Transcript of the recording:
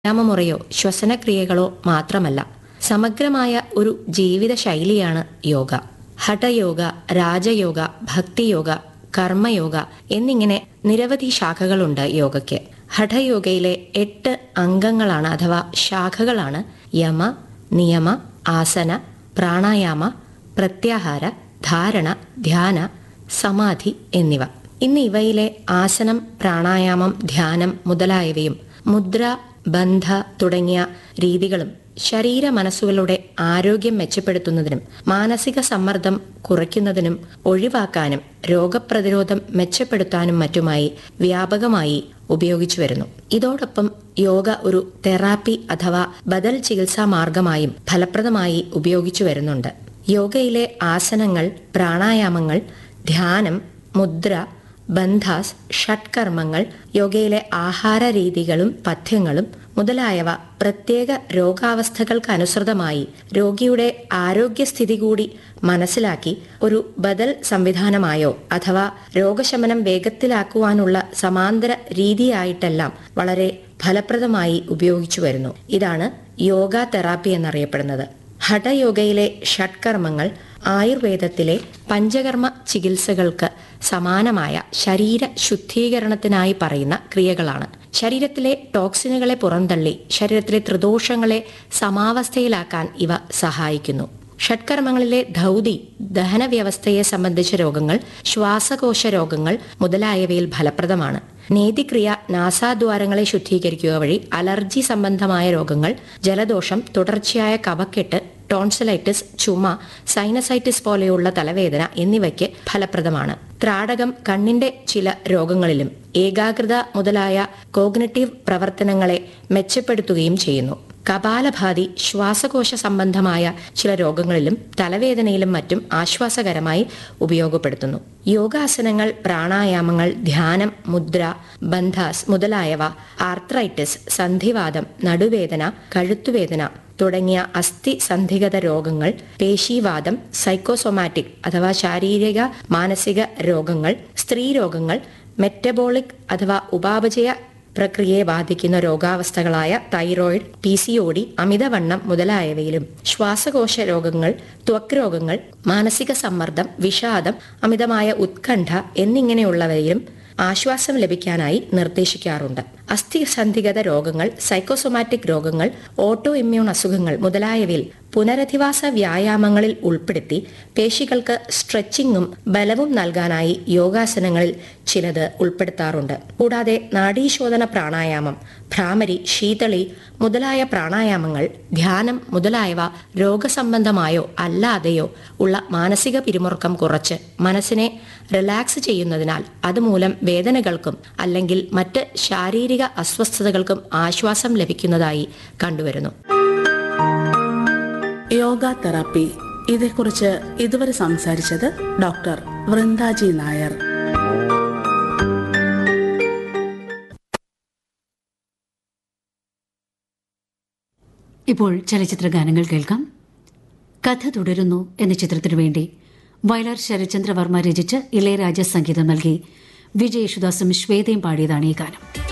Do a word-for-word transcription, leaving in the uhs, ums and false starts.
വ്യായാമമുറയോ ശ്വസനക്രിയകളോ മാത്രമല്ല, സമഗ്രമായ ഒരു ജീവിത ശൈലിയാണ് യോഗ. ഹഠയോഗ, രാജയോഗ, ഭക്തിയോഗ, കർമ്മയോഗ എന്നിങ്ങനെ നിരവധി ശാഖകളുണ്ട് യോഗയ്ക്ക്. ഹഠയോഗയിലെ എട്ട് അംഗങ്ങളാണ് അഥവാ ശാഖകളാണ് യമ, നിയമ, ആസന, പ്രാണായാമ, പ്രത്യാഹാര, ധാരണ, ധ്യാന, സമാധി എന്നിവ. ഇന്ന് ഇവയിലെ ആസനം, പ്രാണായാമം, ധ്യാനം മുതലായവയും മുദ്ര, ബന്ധ തുടങ്ങിയ രീതികളും ശരീര മനസ്സുകളുടെ ആരോഗ്യം മെച്ചപ്പെടുത്തുന്നതിനും മാനസിക സമ്മർദ്ദം കുറയ്ക്കുന്നതിനും ഒഴിവാക്കാനും രോഗപ്രതിരോധം മെച്ചപ്പെടുത്താനും മറ്റുമായി വ്യാപകമായി ഉപയോഗിച്ചു വരുന്നു. ഇതോടൊപ്പം യോഗ ഒരു തെറാപ്പി അഥവാ ബദൽ ചികിത്സാ മാർഗമായും ഫലപ്രദമായി ഉപയോഗിച്ചു വരുന്നുണ്ട്. യോഗയിലെ ആസനങ്ങൾ, പ്രാണായാമങ്ങൾ, ധ്യാനം, മുദ്ര, ബന്ധാസ്, ഷഡ്കർമ്മങ്ങൾ, യോഗയിലെ ആഹാര രീതികളും പഥ്യങ്ങളും മുതലായവ പ്രത്യേക രോഗാവസ്ഥകൾക്കനുസൃതമായി രോഗിയുടെ ആരോഗ്യസ്ഥിതി കൂടി മനസ്സിലാക്കി ഒരു ബദൽ സംവിധാനമായോ അഥവാ രോഗശമനം വേഗത്തിലാക്കുവാനുള്ള സമാന്തര രീതിയായിട്ടെല്ലാം വളരെ ഫലപ്രദമായി ഉപയോഗിച്ചു വരുന്നു. ഇതാണ് യോഗ തെറാപ്പി എന്നറിയപ്പെടുന്നത്. ഹഠയോഗയിലെ ഷഡ്കർമ്മങ്ങൾ ആയുർവേദത്തിലെ പഞ്ചകർമ്മ ചികിത്സകൾക്ക് സമാനമായ ശരീര ശുദ്ധീകരണത്തിനായി പറയുന്ന ക്രിയകളാണ്. ശരീരത്തിലെ ടോക്സിനുകളെ പുറന്തള്ളി ശരീരത്തിലെ ത്രിദോഷങ്ങളെ സമാവസ്ഥയിലാക്കാൻ ഇവ സഹായിക്കുന്നു. ഷഡ്കർമ്മങ്ങളിലെ ധൗതി, ദഹന വ്യവസ്ഥയെ സംബന്ധിച്ച രോഗങ്ങൾ, ശ്വാസകോശ രോഗങ്ങൾ മുതലായവയിൽ ഫലപ്രദമാണ്. നേതിക്രിയ നാസാദ്വാരങ്ങളെ ശുദ്ധീകരിക്കുക വഴി അലർജി സംബന്ധമായ രോഗങ്ങൾ, ജലദോഷം, തുടർച്ചയായ കഫക്കെട്ട്, ടോൺസിലൈറ്റിസ്, ചുമ, സൈനസൈറ്റിസ് പോലെയുള്ള തലവേദന എന്നിവയ്ക്ക് ഫലപ്രദമാണ്. ത്രാടകം കണ്ണിന്റെ ചില രോഗങ്ങളിലും ഏകാഗ്രത മുതലായ കോഗ്നിറ്റീവ് പ്രവർത്തനങ്ങളെ മെച്ചപ്പെടുത്തുകയും ചെയ്യുന്നു. കപാലഭാതി ശ്വാസകോശ സംബന്ധമായ ചില രോഗങ്ങളിലും തലവേദനയിലും മറ്റും ആശ്വാസകരമായി ഉപയോഗപ്പെടുത്തുന്നു. യോഗാസനങ്ങൾ, പ്രാണായാമങ്ങൾ, ധ്യാനം, മുദ്ര, ബന്ധാസ് മുതലായവ ആർത്രൈറ്റിസ്, സന്ധിവാതം, നടുവേദന, കഴുത്തുവേദന തുടങ്ങിയ അസ്ഥി സന്ധിഗത രോഗങ്ങൾ, പേശീവാദം, സൈക്കോസൊമാറ്റിക് അഥവാ ശാരീരിക മാനസിക രോഗങ്ങൾ, സ്ത്രീരോഗങ്ങൾ, മെറ്റബോളിക് അഥവാ ഉപാപചയ പ്രക്രിയയെ ബാധിക്കുന്ന രോഗാവസ്ഥകളായ thyroid, P C O D, അമിതവണ്ണം മുതലായവയിലും, ശ്വാസകോശ രോഗങ്ങൾ, ത്വക്ക് രോഗങ്ങൾ, മാനസിക സമ്മർദ്ദം, വിഷാദം, അമിതമായ ഉത്കണ്ഠ എന്നിങ്ങനെയുള്ളവയിലും ആശ്വാസം ലഭിക്കാനായി നിർദ്ദേശിക്കാറുണ്ട്. അസ്ഥിസന്ധിഗത രോഗങ്ങൾ, സൈക്കോസൊമാറ്റിക് രോഗങ്ങൾ, ഓട്ടോ ഇമ്മ്യൂൺ അസുഖങ്ങൾ മുതലായവയിൽ പുനരധിവാസ വ്യായാമങ്ങളിൽ ഉൾപ്പെടുത്തി പേശികൾക്ക് സ്ട്രെച്ചിങ്ങും ബലവും നൽകാനായി യോഗാസനങ്ങളിൽ ചിലത് ഉൾപ്പെടുത്താറുണ്ട്. കൂടാതെ നാഡീശോധന പ്രാണായാമം, ഭ്രാമരി, ശീതളി മുതലായ പ്രാണായാമങ്ങൾ, ധ്യാനം മുതലായവ രോഗസംബന്ധമായോ അല്ലാതെയോ ഉള്ള മാനസിക പിരിമുറുക്കം കുറച്ച് മനസ്സിനെ റിലാക്സ് ചെയ്യുന്നതിനാൽ അതുമൂലം വേദനകൾക്കും അല്ലെങ്കിൽ മറ്റ് ശാരീരിക അസ്വസ്ഥതകൾക്കും ആശ്വാസം ലഭിക്കുന്നതായി കണ്ടുവരുന്നു. യോഗ തെറാപ്പി, ഇതേക്കുറിച്ച് ഇതുവരെ സംസാരിച്ചത് ഡോക്ടർ വൃന്ദാജി നായർ. ഇപ്പോൾ ചലച്ചിത്ര ഗാനങ്ങൾ കേൾക്കാം. കഥ തുടരുന്നു എന്ന ചിത്രത്തിനു വേണ്ടി വയലാർ ശരത്ചന്ദ്രവർമ്മ രചിച്ച് ഇളയരാജ സംഗീതം നൽകി വിജയ് യേശുദാസും ശ്വേതയും പാടിയതാണ് ഈ ഗാനം.